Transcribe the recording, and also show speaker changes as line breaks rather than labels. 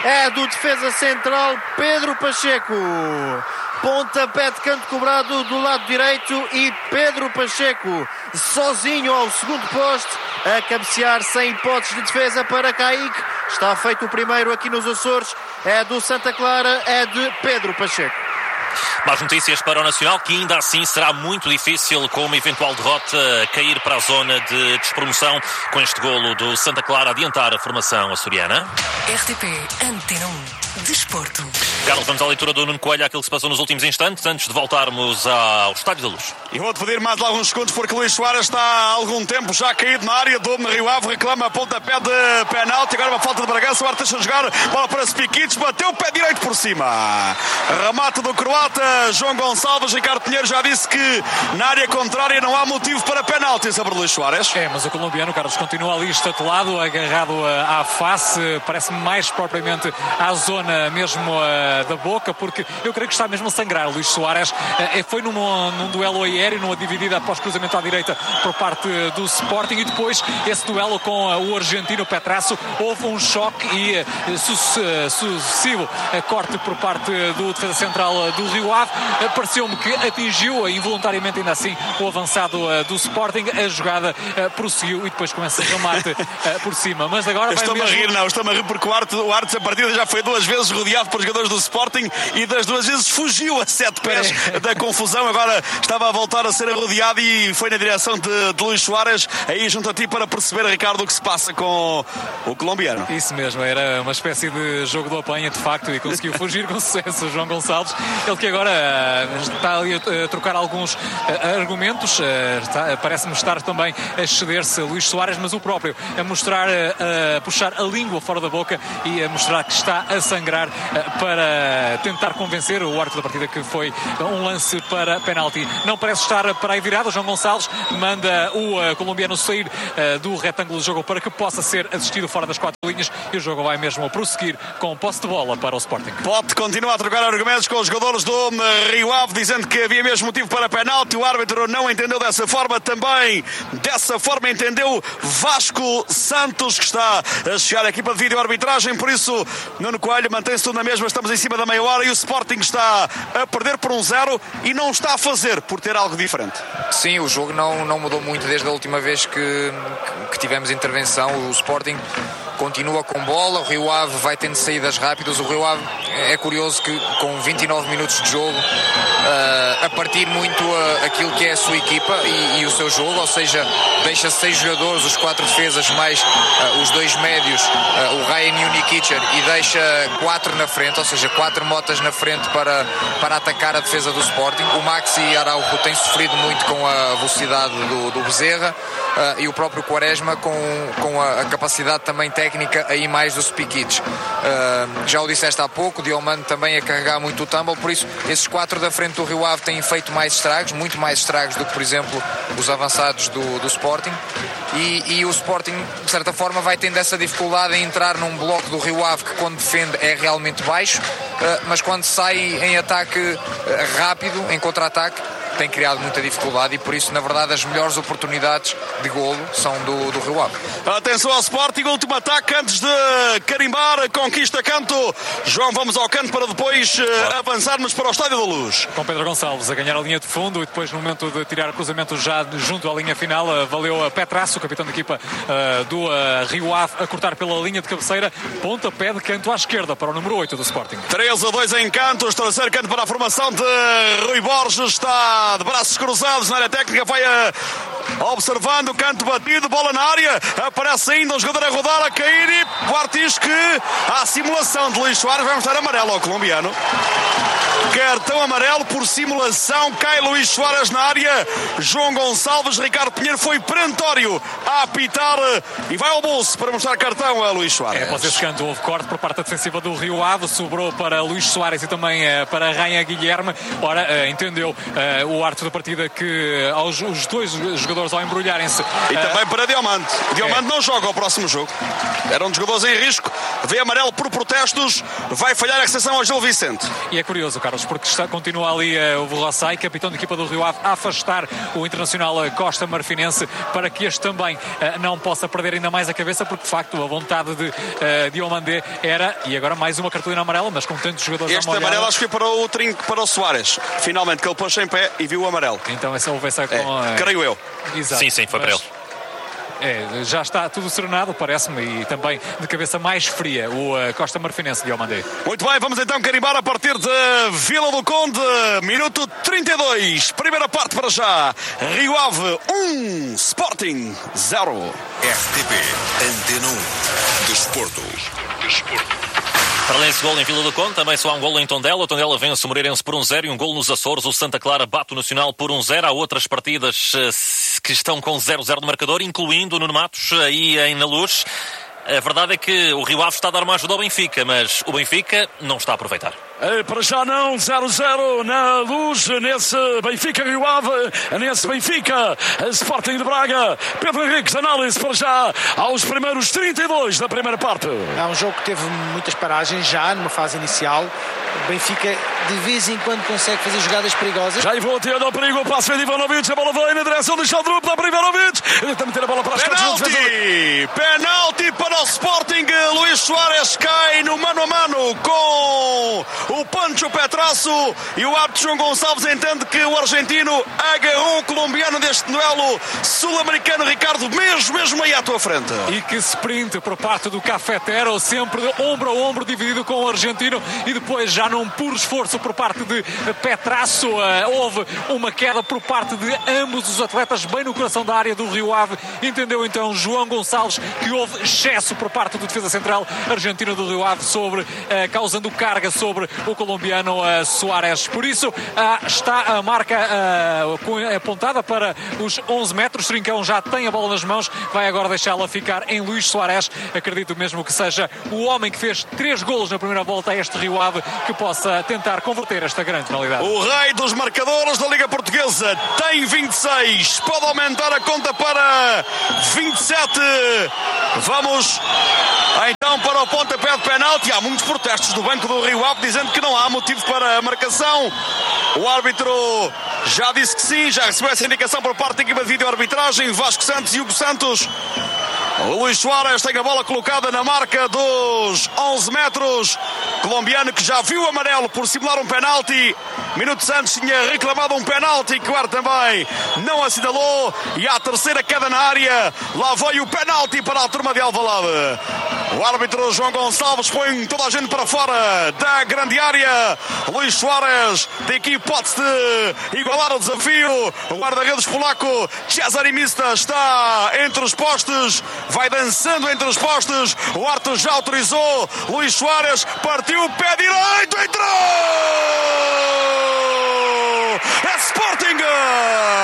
é do defesa central Pedro Pacheco. Pontapé de canto cobrado do lado direito e Pedro Pacheco sozinho ao segundo poste a cabecear sem hipóteses de defesa para Kaique. Está feito o primeiro aqui nos Açores, é do Santa Clara, é de Pedro Pacheco.
Más notícias para o Nacional, que ainda assim será muito difícil, com uma eventual derrota, cair para a zona de despromoção, com este golo do Santa Clara a adiantar a formação açoriana.
RTP Antena 1 Desporto.
Carlos, vamos à leitura do Nuno Coelho, aquilo que se passou nos últimos instantes, antes de voltarmos ao Estádio da Luz.
E vou-te pedir mais alguns segundos, porque Luís Soares está há algum tempo já caído na área do Rio Ave, reclama pontapé de penalti, agora uma falta de Bragança, o Arte deixa jogar, bola para Spikic, bateu o pé direito por cima. Remate do croata João Gonçalves. Ricardo Pinheiro já disse que na área contrária não há motivo para penalti sobre Luís Soares.
Mas o colombiano, Carlos, continua ali estatelado, agarrado à face, parece-me mais propriamente à zona mesmo da boca, porque eu creio que está mesmo a sangrar Luís Soares. Foi num duelo aéreo, numa dividida após cruzamento à direita por parte do Sporting, e depois esse duelo com o argentino Petrasso, houve um choque e sucessivo corte por parte do defesa central do Rio Ave. Pareceu-me que atingiu involuntariamente ainda assim o avançado do Sporting. A jogada prosseguiu e depois começa a remate por cima, mas agora
estou-me a rir porque o Artes a partida já foi 2 vezes rodeado por jogadores do Sporting e das 2 vezes fugiu a 7 pés da confusão. Agora estava a voltar a ser rodeado e foi na direção de Luís Soares. Aí junto a ti para perceber, Ricardo, o que se passa com o colombiano.
Isso mesmo, era uma espécie de jogo do apanha de facto, e conseguiu fugir com sucesso o João Gonçalves, ele que agora está ali a trocar alguns argumentos, parece-me estar também a exceder-se Luís Soares, mas o próprio a mostrar, a puxar a língua fora da boca e a mostrar que está a sangrar para tentar convencer o árbitro da partida que foi um lance para penalti. Não parece estar para aí virado. João Gonçalves manda o colombiano sair do retângulo de jogo para que possa ser assistido fora das 4 linhas, e o jogo vai mesmo prosseguir com posse de bola para o Sporting.
Pote continua a trocar argumentos com os jogadores do Rio Ave, dizendo que havia mesmo motivo para penalti. O árbitro não entendeu dessa forma. Também dessa forma entendeu Vasco Santos, que está a chegar à equipa de vídeo-arbitragem. Por isso, Nuno Coelho, mantém-se tudo na mesma. Estamos em cima da meia hora e o Sporting está a perder por 1-0 e não está a fazer por ter algo diferente.
Sim, o jogo não mudou muito desde a última vez que tivemos intervenção. O Sporting continua com bola, o Rio Ave vai tendo saídas rápidas. O Rio Ave é curioso que com 29 minutos de jogo, a partir muito aquilo que é a sua equipa e o seu jogo, ou seja, deixa 6 jogadores, os 4 defesas mais os 2 médios, o Ryan e o Nikicher, e deixa 4 na frente, ou seja, 4 motas na frente para atacar a defesa do Sporting. O Maxi Araujo tem sofrido muito com a velocidade do Bezerra, e o próprio Quaresma com a capacidade também técnica aí mais do Spikic. Já o disseste há pouco, o Diomande também a carregar muito o tumble, por isso esses 4 da frente do Rio Ave têm feito mais estragos, muito mais estragos do que, por exemplo, os avançados do Sporting, e o Sporting de certa forma vai tendo essa dificuldade em entrar num bloco do Rio Ave que quando defende é realmente baixo, mas quando sai em ataque rápido, em contra-ataque, tem criado muita dificuldade, e por isso, na verdade, as melhores oportunidades de golo são do Rio Ave.
Atenção ao Sporting, último ataque antes de carimbar, conquista canto. João, vamos ao canto para depois avançarmos para o Estádio da Luz.
Com Pedro Gonçalves a ganhar a linha de fundo, e depois no momento de tirar o cruzamento já junto à linha final, valeu a Petrasso, o capitão da equipa do Rio Ave, a cortar pela linha de cabeceira. Pontapé de canto à esquerda para o número 8 do Sporting.
3-2 em cantos, terceiro canto para a formação de Rui Borges, está de braços cruzados na área técnica, vai observando o canto batido, bola na área, aparece ainda um jogador a rodar, a cair, e o Arte diz que há simulação de Luís Soares, vai mostrar amarelo ao colombiano. Cartão amarelo por simulação, cai Luís Soares na área. João Gonçalves, Ricardo Pinheiro foi perentório a apitar e vai ao bolso para mostrar cartão a Luís Soares.
Após esse canto houve corte por parte da defensiva do Rio Ave, sobrou para Luís Soares e também para Rainha Guilherme. Ora, entendeu o árbitro da partida que os 2 jogadores ao embrulharem-se...
E também para Diomande. Diomande não joga o próximo jogo. Era um dos jogadores jogadores em risco. Vê amarelo por protestos. Vai falhar a recepção ao Gil Vicente.
E é curioso, Carlos, porque continua ali o Borraçai, capitão da equipa do Rio Ave, a afastar o internacional Costa Marfinense para que este também não possa perder ainda mais a cabeça, porque de facto a vontade de Diomandé era, e agora mais uma cartolina amarela, mas com tantos jogadores
este amarelo acho que foi para o Soares, finalmente, que ele pôs em pé e viu o amarelo.
Então houve essa
creio eu.
Exato.
Sim, foi para ele.
Já está tudo serenado, parece-me, e também de cabeça mais fria o Costa Marfinense de Diomandé.
Muito bem, vamos então carimbar a partir de Vila do Conde, minuto 32, primeira parte para já. Rio Ave 1, Sporting 0.
RTP Antena 1 Desporto.
Para além desse gol em Vila do Conde, também só há um gol em Tondela. O Tondela vence o Moreirense por 1-0 e um gol nos Açores. O Santa Clara bate o Nacional por 1-0. Há outras partidas que estão com 0-0 no marcador, incluindo o Nuno Matos aí Na Luz. A verdade é que o Rio Ave está a dar uma ajuda ao Benfica, mas o Benfica não está a aproveitar.
Para já não, 0-0 na Luz, nesse Benfica Rio Ave, nesse Benfica Sporting de Braga. Pedro Henriques, análise para já aos primeiros 32 da primeira parte.
É um jogo que teve muitas paragens já numa fase inicial. O Benfica de vez em quando consegue fazer jogadas perigosas.
Já vou tirando ao perigo, o passe de Ivanovic, a bola vem na direção de Xaldrup, dá para Ivanovic. Ele está a meter a bola para as
Penalti para o Sporting. Luís Soares cai no mano a mano com o Pancho Petrasso e o árbitro João Gonçalves entende que o argentino agarrou o colombiano deste duelo sul-americano. Ricardo, mesmo aí à tua frente.
E que sprint por parte do Cafetero, sempre ombro a ombro, dividido com o argentino, e depois já num puro esforço por parte de Petrasso, houve uma queda por parte de ambos os atletas bem no coração da área do Rio Ave. Entendeu então João Gonçalves que houve excesso por parte do defesa central argentino do Rio Ave, causando carga sobre o colombiano Soares. Por isso está a marca apontada para os 11 metros. Trincão já tem a bola nas mãos, vai agora deixá-la ficar em Luís Soares. Acredito mesmo que seja o homem que fez 3 golos na primeira volta a este Rio Ave que possa tentar converter esta grande penalidade.
O rei dos marcadores da Liga Portuguesa tem 26, pode aumentar a conta para 27. Vamos então para o pontapé de penalti. Há muitos protestos do banco do Rio Ave dizendo que não há motivo para a marcação. O árbitro já disse que sim, já recebeu essa indicação por parte da equipa de vídeo-arbitragem. Vasco Santos e Hugo Santos. O Luís Soares tem a bola colocada na marca dos 11 metros. Colombiano que já viu amarelo por simular um penalti. Minutos antes tinha reclamado um penalti que o árbitro também não assinalou. E à terceira queda na área, lá veio o penalti para a turma de Alvalade. O árbitro João Gonçalves põe toda a gente para fora da grande área. Luís Soares tem aqui hipótese de igualar o desafio. O guarda-redes polaco Cezary Mista está entre os postes, vai dançando entre os postes. O árbitro já autorizou. Luís Soares partiu o pé direito, entrou!